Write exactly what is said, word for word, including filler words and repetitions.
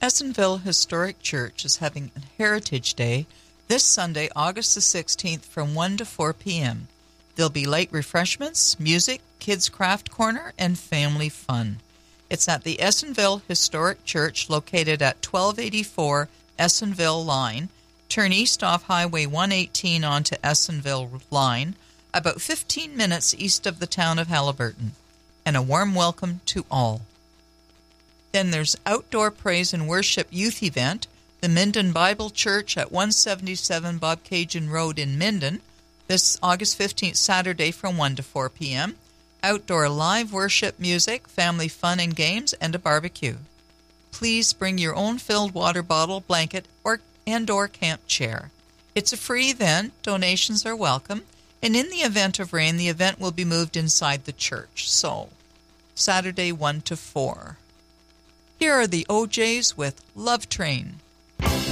Essenville Historic Church is having a Heritage Day this Sunday, August the sixteenth, from one to four p.m. There'll be light refreshments, music, kids' craft corner, and family fun. It's at the Essenville Historic Church located at twelve eighty-four Essenville Line. Turn east off Highway one eighteen onto Essenville Line, about fifteen minutes east of the town of Haliburton. And a warm welcome to all. Then there's Outdoor Praise and Worship Youth Event, the Minden Bible Church at one seventy-seven Bobcaygeon Road in Minden, this August fifteenth, Saturday from one to four p.m. Outdoor live worship music, family fun and games, and a barbecue. Please bring your own filled water bottle, blanket, or and or camp chair. It's a free event. Donations are welcome. And in the event of rain, the event will be moved inside the church. So, Saturday one to four. Here are the O Js with Love Train.